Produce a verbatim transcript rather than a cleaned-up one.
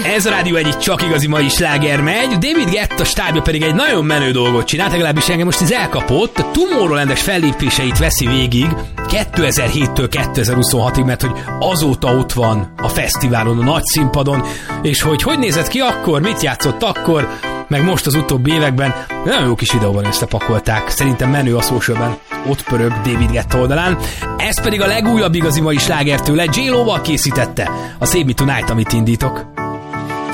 Ez a Rádió egyik csak igazi mai sláger megy, David Guetta stábja pedig egy nagyon menő dolgot csinált, legalábbis engem most ez elkapott, a Tomorrowland-es fellépéseit veszi végig kétezer-héttől kétezer-huszonhatig, mert hogy azóta ott van a fesztiválon, a nagy színpadon, és hogy hogy nézett ki akkor, mit játszott akkor, meg most az utóbbi években nagyon jó kis videóban összepakolták. Szerintem menő a socialben, ott pörög David Guetta oldalán. Ez pedig a legújabb igazi mai sláger tőle, J-Lo-val készítette a Save Me Tonight, amit indítok.